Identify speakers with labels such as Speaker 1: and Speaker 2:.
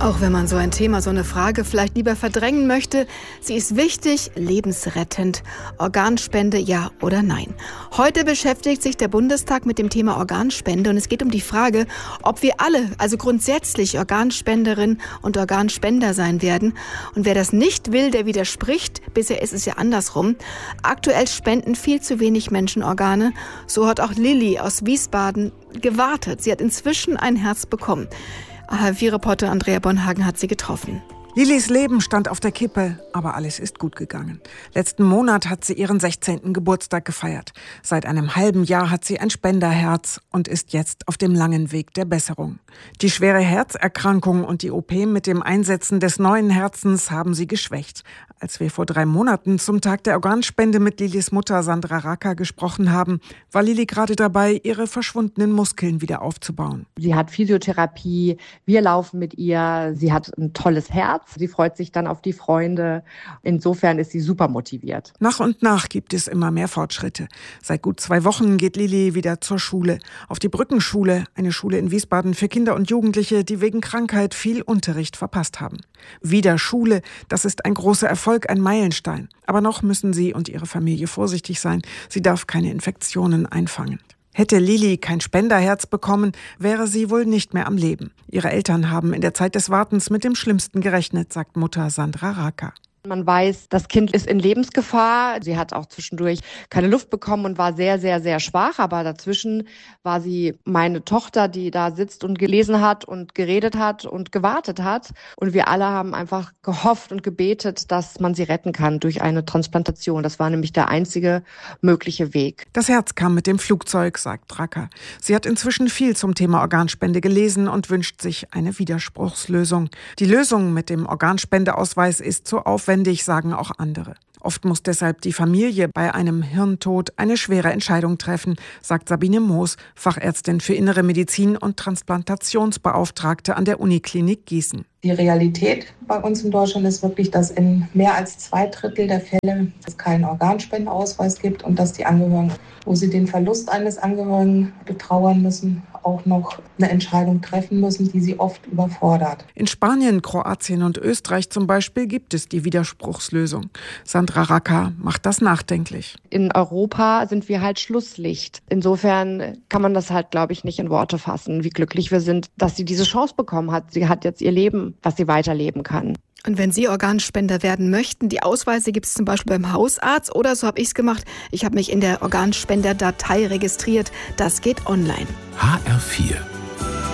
Speaker 1: Auch wenn man so ein Thema, so eine Frage vielleicht lieber verdrängen möchte, sie ist wichtig, lebensrettend. Organspende, ja oder nein? Heute beschäftigt sich der Bundestag mit dem Thema Organspende und es geht um die Frage, ob wir alle, also grundsätzlich Organspenderin und Organspender sein werden. Und wer das nicht will, der widerspricht. Bisher ist es ja andersrum. Aktuell spenden viel zu wenig Menschen Organe. So hat auch Lilly aus Wiesbaden gewartet. Sie hat inzwischen ein Herz bekommen. ARD-Reporter Andrea Bonhagen hat sie getroffen.
Speaker 2: Lillys Leben stand auf der Kippe, aber alles ist gut gegangen. Letzten Monat hat sie ihren 16. Geburtstag gefeiert. Seit einem halben Jahr hat sie ein Spenderherz und ist jetzt auf dem langen Weg der Besserung. Die schwere Herzerkrankung und die OP mit dem Einsetzen des neuen Herzens haben sie geschwächt. Als wir vor 3 Monaten zum Tag der Organspende mit Lillys Mutter Sandra Racker gesprochen haben, war Lilly gerade dabei, ihre verschwundenen Muskeln wieder aufzubauen.
Speaker 3: Sie hat Physiotherapie, wir laufen mit ihr, sie hat ein tolles Herz. Sie freut sich dann auf die Freunde. Insofern ist sie super motiviert.
Speaker 2: Nach und nach gibt es immer mehr Fortschritte. Seit gut 2 Wochen geht Lilly wieder zur Schule. Auf die Brückenschule, eine Schule in Wiesbaden für Kinder und Jugendliche, die wegen Krankheit viel Unterricht verpasst haben. Wieder Schule, das ist ein großer Erfolg, ein Meilenstein. Aber noch müssen sie und ihre Familie vorsichtig sein. Sie darf keine Infektionen einfangen. Hätte Lilly kein Spenderherz bekommen, wäre sie wohl nicht mehr am Leben. Ihre Eltern haben in der Zeit des Wartens mit dem Schlimmsten gerechnet, sagt Mutter Sandra Racker.
Speaker 3: Man weiß, das Kind ist in Lebensgefahr. Sie hat auch zwischendurch keine Luft bekommen und war sehr, sehr, sehr schwach. Aber dazwischen war sie meine Tochter, die da sitzt und gelesen hat und geredet hat und gewartet hat. Und wir alle haben einfach gehofft und gebetet, dass man sie retten kann durch eine Transplantation. Das war nämlich der einzige mögliche Weg.
Speaker 2: Das Herz kam mit dem Flugzeug, sagt Racker. Sie hat inzwischen viel zum Thema Organspende gelesen und wünscht sich eine Widerspruchslösung. Die Lösung mit dem Organspendeausweis ist zu aufwendig, sagen auch andere. Oft muss deshalb die Familie bei einem Hirntod eine schwere Entscheidung treffen, sagt Sabine Moos, Fachärztin für Innere Medizin und Transplantationsbeauftragte an der Uniklinik Gießen.
Speaker 4: Die Realität bei uns in Deutschland ist wirklich, dass in mehr als 2/3 der Fälle es keinen Organspendeausweis gibt und dass die Angehörigen, wo sie den Verlust eines Angehörigen betrauern müssen, auch noch eine Entscheidung treffen müssen, die sie oft überfordert.
Speaker 2: In Spanien, Kroatien und Österreich zum Beispiel gibt es die Widerspruchslösung. Sandra Racker macht das nachdenklich.
Speaker 3: In Europa sind wir halt Schlusslicht. Insofern kann man das halt, glaube ich, nicht in Worte fassen, wie glücklich wir sind, dass sie diese Chance bekommen hat. Sie hat jetzt ihr Leben, was sie weiterleben kann.
Speaker 1: Und wenn Sie Organspender werden möchten, die Ausweise gibt es zum Beispiel beim Hausarzt oder so habe ich es gemacht. Ich habe mich in der Organspenderdatei registriert. Das geht online.
Speaker 5: HR4